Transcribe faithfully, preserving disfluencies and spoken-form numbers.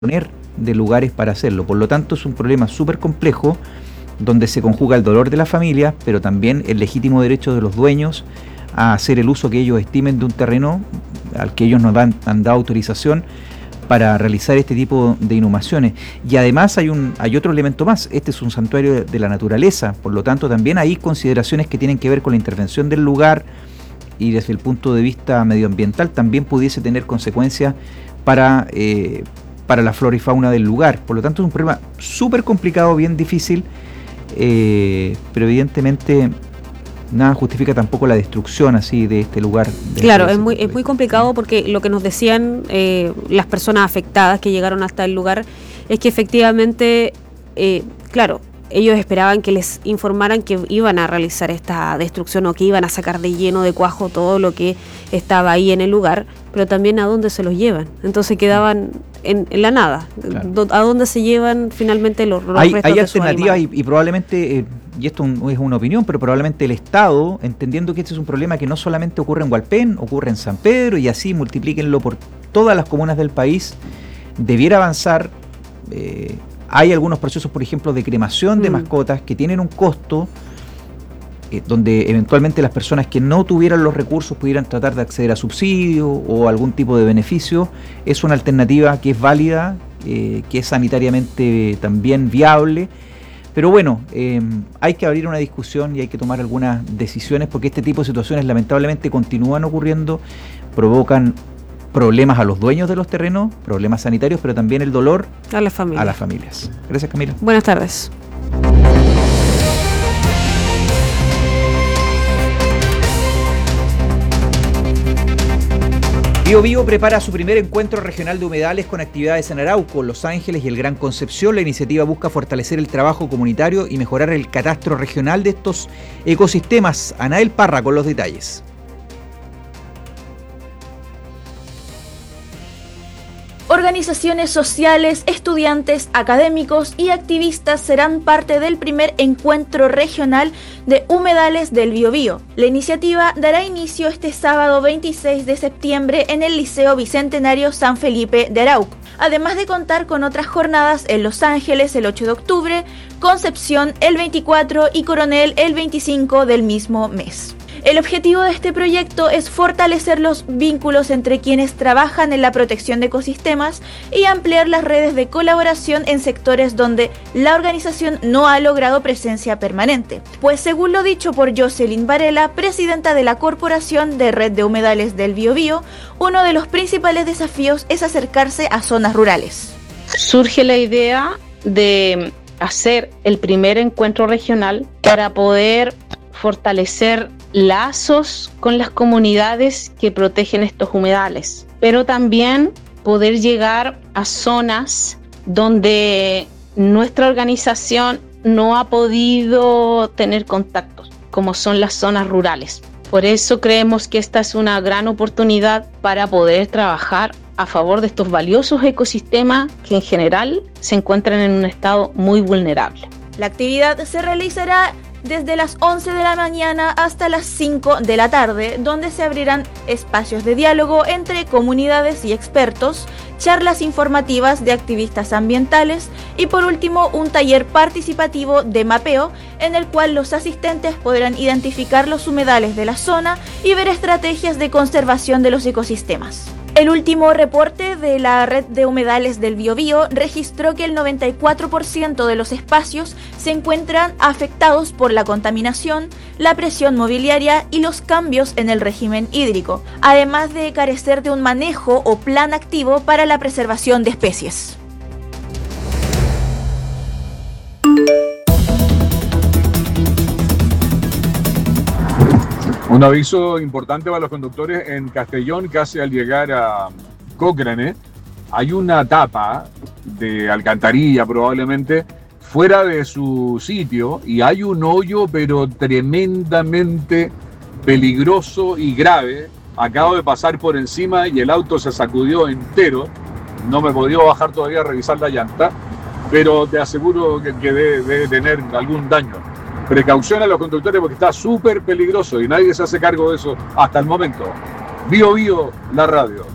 de lugares para hacerlo. Por lo tanto, es un problema súper complejo donde se conjuga el dolor de la familia, pero también el legítimo derecho de los dueños a hacer el uso que ellos estimen de un terreno al que ellos nos dan, han dado autorización para realizar este tipo de inhumaciones. Y además hay un hay otro elemento más. Este es un santuario de, de la naturaleza, por lo tanto también hay consideraciones que tienen que ver con la intervención del lugar, y desde el punto de vista medioambiental también pudiese tener consecuencias para, eh, para la flora y fauna del lugar. Por lo tanto es un problema súper complicado, bien difícil, eh, pero evidentemente nada justifica tampoco la destrucción así de este lugar. De claro, es muy, es muy complicado porque lo que nos decían eh, las personas afectadas que llegaron hasta el lugar es que efectivamente, eh, claro, ellos esperaban que les informaran que iban a realizar esta destrucción o que iban a sacar de lleno de cuajo todo lo que estaba ahí en el lugar, pero también a dónde se los llevan. Entonces quedaban en, en la nada. Claro. ¿A dónde se llevan finalmente los, los hay, restos hay de sus alternativas y, animales? y probablemente, eh, y esto un, es una opinión, pero probablemente el Estado, entendiendo que este es un problema que no solamente ocurre en Hualpén, ocurre en San Pedro y así multiplíquenlo por todas las comunas del país, debiera avanzar. Eh, Hay algunos procesos, por ejemplo, de cremación de mm. mascotas que tienen un costo, eh, donde eventualmente las personas que no tuvieran los recursos pudieran tratar de acceder a subsidio o algún tipo de beneficio. Es una alternativa que es válida, eh, que es sanitariamente también viable. Pero bueno, eh, hay que abrir una discusión y hay que tomar algunas decisiones porque este tipo de situaciones lamentablemente continúan ocurriendo, provocan problemas a los dueños de los terrenos, problemas sanitarios, pero también el dolor a las familias. A las familias. Gracias, Camila. Buenas tardes. Bío Bío prepara su primer encuentro regional de humedales con actividades en Arauco, Los Ángeles y el Gran Concepción. La iniciativa busca fortalecer el trabajo comunitario y mejorar el catastro regional de estos ecosistemas. Anael Parra con los detalles. Organizaciones sociales, estudiantes, académicos y activistas serán parte del primer encuentro regional de humedales del Biobío. La iniciativa dará inicio este sábado veintiséis de septiembre en el Liceo Bicentenario San Felipe de Arauco, además de contar con otras jornadas en Los Ángeles el ocho de octubre, Concepción el veinticuatro y Coronel el veinticinco del mismo mes. El objetivo de este proyecto es fortalecer los vínculos entre quienes trabajan en la protección de ecosistemas y ampliar las redes de colaboración en sectores donde la organización no ha logrado presencia permanente. Pues según lo dicho por Jocelyn Varela, presidenta de la Corporación de Red de Humedales del Biobío, uno de los principales desafíos es acercarse a zonas rurales. Surge la idea de hacer el primer encuentro regional para poder fortalecer lazos con las comunidades que protegen estos humedales, pero también poder llegar a zonas donde nuestra organización no ha podido tener contactos, como son las zonas rurales. Por eso creemos que esta es una gran oportunidad para poder trabajar a favor de estos valiosos ecosistemas que en general se encuentran en un estado muy vulnerable. La actividad se realizará desde las once de la mañana hasta las cinco de la tarde, donde se abrirán espacios de diálogo entre comunidades y expertos, charlas informativas de activistas ambientales y por último un taller participativo de mapeo en el cual los asistentes podrán identificar los humedales de la zona y ver estrategias de conservación de los ecosistemas. El último reporte de la red de humedales del Biobío registró que el noventa y cuatro por ciento de los espacios se encuentran afectados por la contaminación, la presión mobiliaria y los cambios en el régimen hídrico, además de carecer de un manejo o plan activo para la preservación de especies. Un aviso importante para los conductores en Castellón, casi al llegar a Cochrane, hay una tapa de alcantarilla probablemente fuera de su sitio y hay un hoyo pero tremendamente peligroso y grave. Acabo de pasar por encima y el auto se sacudió entero, no me he podido bajar todavía a revisar la llanta, pero te aseguro que, que debe, debe tener algún daño. Precaución a los conductores porque está súper peligroso y nadie se hace cargo de eso hasta el momento. Bío Bío, la radio.